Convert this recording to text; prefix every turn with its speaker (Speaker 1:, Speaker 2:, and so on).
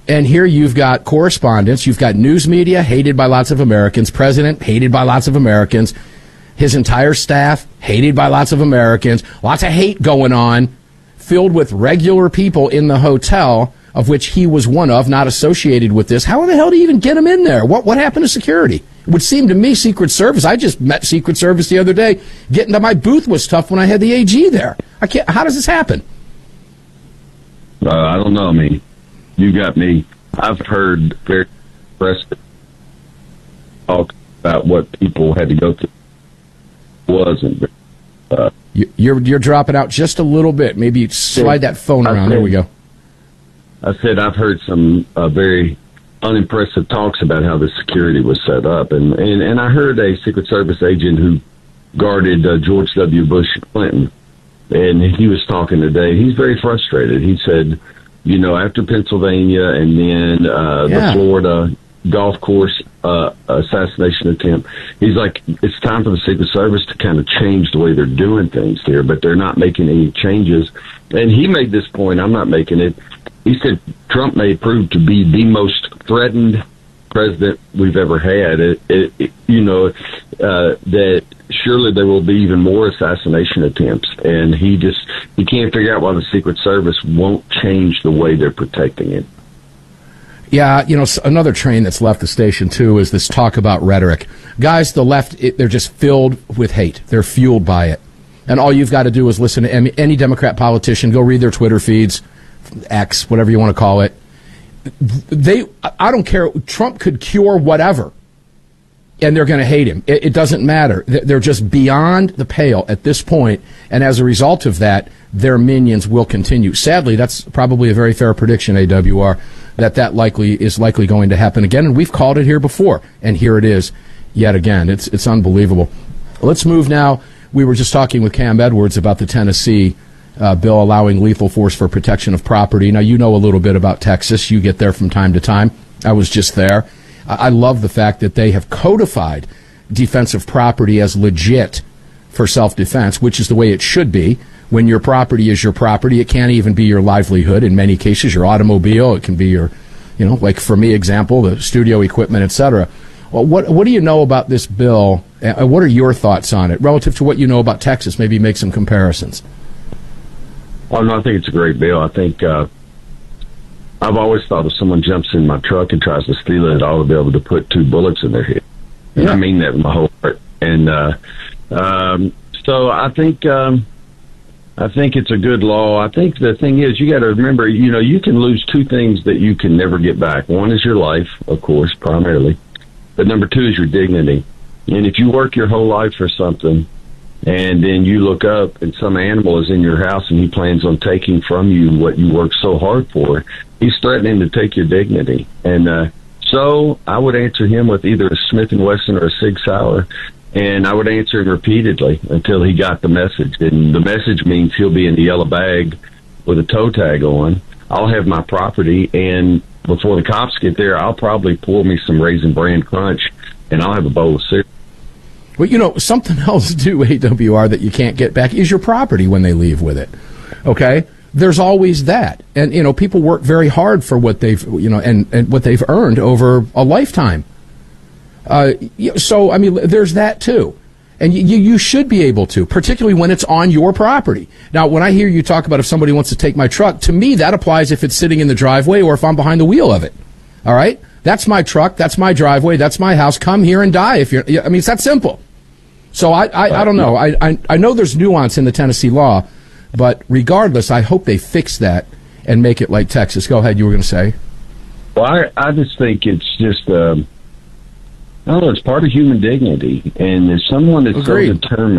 Speaker 1: And here you've got correspondents, you've got news media hated by lots of Americans, president hated by lots of Americans, his entire staff hated by lots of Americans, lots of hate going on, filled with regular people in the hotel, of which he was one of, not associated with this. How the hell do you even get him in there? What happened to security? It would seem to me Secret Service, I just met Secret Service the other day, getting to my booth was tough when I had the AG there. How does this happen?
Speaker 2: I don't know, me. You got me. I've heard very impressive talk about what people had to go through. Wasn't.
Speaker 1: You're dropping out just a little bit. Maybe slide that phone around. There we go.
Speaker 2: I said I've heard some very unimpressive talks about how the security was set up, and I heard a Secret Service agent who guarded George W. Bush Clinton, and he was talking today. He's very frustrated. He said, you know, after Pennsylvania and then the Florida golf course assassination attempt, he's like, it's time for the Secret Service to kind of change the way they're doing things here, but they're not making any changes. And he made this point, I'm not making it. He said Trump may prove to be the most threatened president we've ever had. That surely there will be even more assassination attempts, and he can't figure out why the Secret Service won't change the way they're protecting it.
Speaker 1: Yeah, you know, another train that's left the station, too, is this talk about rhetoric. Guys, the left, they're just filled with hate. They're fueled by it. And all you've got to do is listen to any Democrat politician, go read their Twitter feeds, X, whatever you want to call it. I don't care. Trump could cure whatever, and they're going to hate him. It doesn't matter. They're just beyond the pale at this point, and as a result of that, their minions will continue. Sadly, that's probably a very fair prediction, AWR, that is likely going to happen again, and we've called it here before, and here it is yet again. It's unbelievable. Let's move now. We were just talking with Cam Edwards about the Tennessee bill allowing lethal force for protection of property. Now, you know a little bit about Texas. You get there from time to time. I was just there. I love the fact that they have codified defensive property as legit for self-defense, which is the way it should be. When your property is your property, it can't even be your livelihood. In many cases, your automobile, it can be your, like for me, example, the studio equipment, etc. Well, what do you know about this bill? What are your thoughts on it relative to what you know about Texas? Maybe make some comparisons.
Speaker 2: Oh, no, I think it's a great bill. I think I've always thought if someone jumps in my truck and tries to steal it, I ought to be able to put 2 bullets in their head. And yeah. I mean that with my whole heart. And so I think it's a good law. I think the thing is, you got to remember, you can lose 2 things that you can never get back. One is your life, of course, primarily. But number 2 is your dignity. And if you work your whole life for something, and then you look up and some animal is in your house and he plans on taking from you what you worked so hard for, he's threatening to take your dignity. And so I would answer him with either a Smith & Wesson or a Sig Sauer, and I would answer him repeatedly until he got the message. And the message means he'll be in the yellow bag with a toe tag on. I'll have my property, and before the cops get there, I'll probably pour me some Raisin Bran Crunch, and I'll have a bowl of cereal.
Speaker 1: Well, something else, too, AWR, that you can't get back is your property when they leave with it. Okay? There's always that. And, people work very hard for what they've, and what they've earned over a lifetime. So, there's that, too. And you should be able to, particularly when it's on your property. Now, when I hear you talk about if somebody wants to take my truck, to me, that applies if it's sitting in the driveway or if I'm behind the wheel of it. All right? That's my truck. That's my driveway. That's my house. Come here and die if you're, it's that simple. So I don't know. I know there's nuance in the Tennessee law, but regardless, I hope they fix that and make it like Texas. Go ahead. You were going to say.
Speaker 2: Well, I just think it's just, I don't know, it's part of human dignity. And if someone is so determined